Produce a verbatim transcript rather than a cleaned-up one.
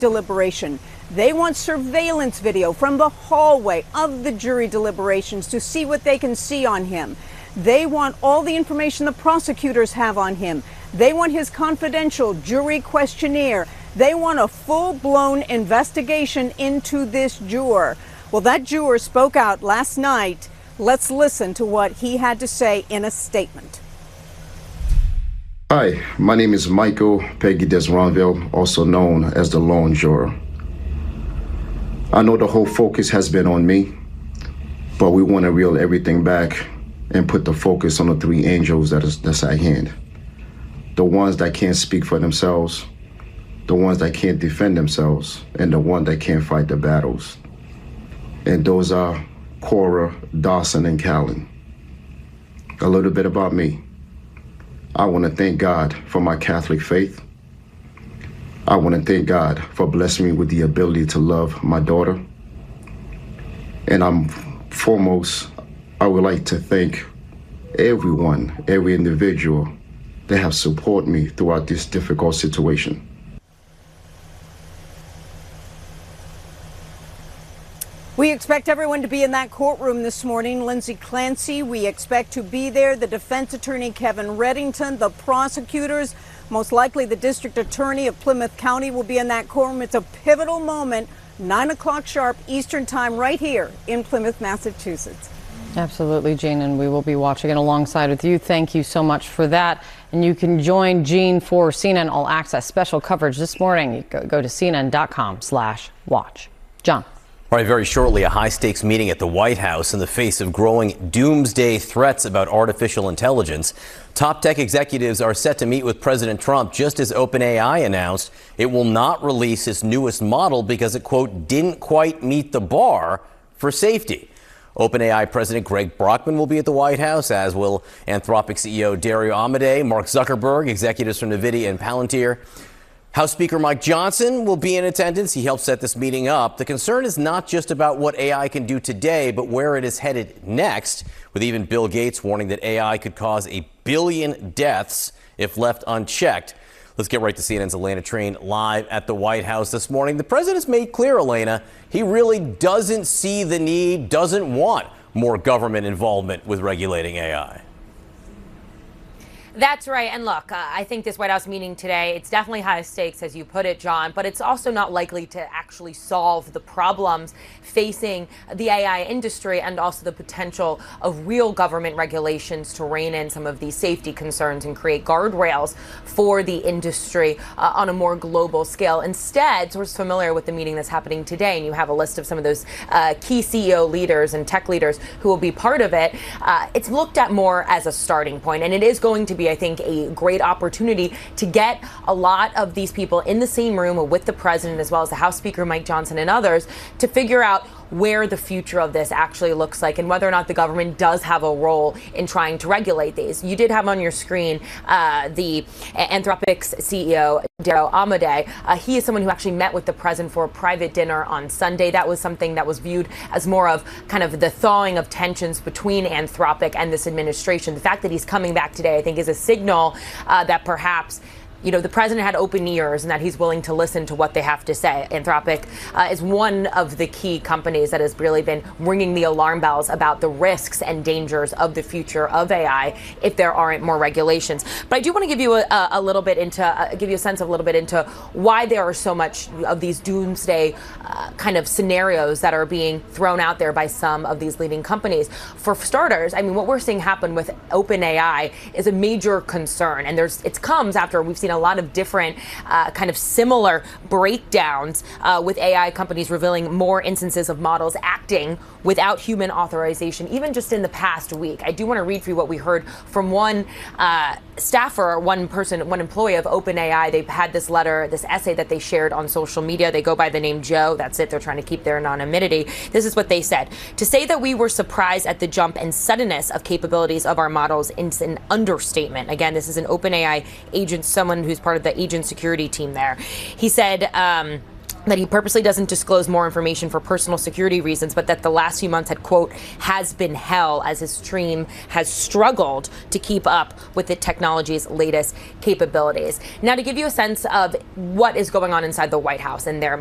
deliberation. They want surveillance video from the hallway of the jury deliberations to see what they can see on him. They want all the information the prosecutors have on him. They want his confidential jury questionnaire. They want a full-blown investigation into this juror. Well, that juror spoke out last night. Let's listen to what he had to say in a statement. Hi, my name is Michael Peggy Desronville, also known as the lone juror. I know the whole focus has been on me, but we want to reel everything back and put the focus on the three angels that is that's at hand. The ones that can't speak for themselves, the ones that can't defend themselves, and the one that can't fight the battles. And those are Cora, Dawson, and Callan. A little bit about me. I want to thank God for my Catholic faith. I want to thank God for blessing me with the ability to love my daughter. And I'm foremost, I would like to thank everyone, every individual that have supported me throughout this difficult situation. We expect everyone to be in that courtroom this morning. Lindsay Clancy, we expect to be there. The defense attorney, Kevin Reddington, the prosecutors, most likely the district attorney of Plymouth County will be in that courtroom. It's a pivotal moment, nine o'clock sharp Eastern time, right here in Plymouth, Massachusetts. Absolutely, Jean, and we will be watching it alongside with you. Thank you so much for that. And you can join Jean for C N N All Access special coverage this morning. You go, go to C N N dot com slash watch. John. All right, very shortly, a high-stakes meeting at the White House in the face of growing doomsday threats about artificial intelligence. Top tech executives are set to meet with President Trump just as OpenAI announced it will not release its newest model because it, quote, didn't quite meet the bar for safety. OpenAI President Greg Brockman will be at the White House, as will Anthropic C E O Dario Amodei, Mark Zuckerberg, executives from NVIDIA and Palantir. House Speaker Mike Johnson will be in attendance. He helped set this meeting up. The concern is not just about what A I can do today, but where it is headed next, with even Bill Gates warning that A I could cause a billion deaths if left unchecked. Let's get right to C N N's Elena Train live at the White House this morning. The president's made clear, Elena, he really doesn't see the need, doesn't want more government involvement with regulating A I. That's right. And look, uh, I think this White House meeting today, it's definitely high stakes, as you put it, John, but it's also not likely to actually solve the problems facing the A I industry and also the potential of real government regulations to rein in some of these safety concerns and create guardrails for the industry uh, on a more global scale. Instead, sources familiar with the meeting that's happening today, and you have a list of some of those uh, key C E O leaders and tech leaders who will be part of it. Uh, it's looked at more as a starting point, and it is going to be, I think, a great opportunity to get a lot of these people in the same room with the president, as well as the House Speaker Mike Johnson and others, to figure out where the future of this actually looks like and whether or not the government does have a role in trying to regulate these. You did have on your screen uh, the Anthropic's C E O, Dario Amodei. Uh, he is someone who actually met with the president for a private dinner on Sunday. That was something that was viewed as more of kind of the thawing of tensions between Anthropic and this administration. The fact that he's coming back today, I think, is a signal uh, that perhaps you know, the president had open ears and that he's willing to listen to what they have to say. Anthropic uh, is one of the key companies that has really been ringing the alarm bells about the risks and dangers of the future of A I if there aren't more regulations. But I do want to give you a, a little bit into, uh, give you a sense of a little bit into why there are so much of these doomsday uh, kind of scenarios that are being thrown out there by some of these leading companies. For starters, I mean, what we're seeing happen with OpenAI is a major concern, and there's it comes after we've seen a lot of different uh, kind of similar breakdowns uh, with A I companies revealing more instances of models acting without human authorization, even just in the past week. I do want to read for you what we heard from one uh, staffer, one person, one employee of OpenAI. They had this letter, this essay that they shared on social media. They go by the name Joe. That's it. They're trying to keep their anonymity. This is what they said. To say that we were surprised at the jump and suddenness of capabilities of our models is an understatement. Again, this is an OpenAI agent, someone who's part of the agent security team there. He said, um, that he purposely doesn't disclose more information for personal security reasons, but that the last few months had, quote, has been hell as his team has struggled to keep up with the technology's latest capabilities. Now, to give you a sense of what is going on inside the White House and their